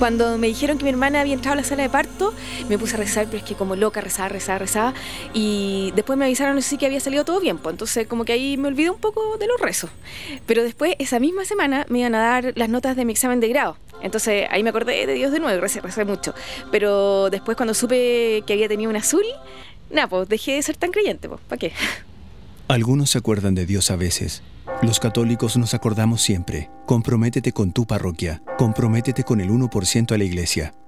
Cuando me dijeron que mi hermana había entrado a la sala de parto, me puse a rezar, pero es que como loca, rezaba. Y después me avisaron, no sé si que había salido todo bien, pues entonces como que ahí me olvidé un poco de los rezos. Pero después, esa misma semana, me iban a dar las notas de mi examen de grado. Entonces ahí me acordé de Dios de nuevo, recé mucho. Pero después cuando supe que había tenido un azul, nada, pues dejé de ser tan creyente, pues, ¿para qué? Algunos se acuerdan de Dios a veces. Los católicos nos acordamos siempre. Comprométete con tu parroquia. Comprométete con el 1% a la iglesia.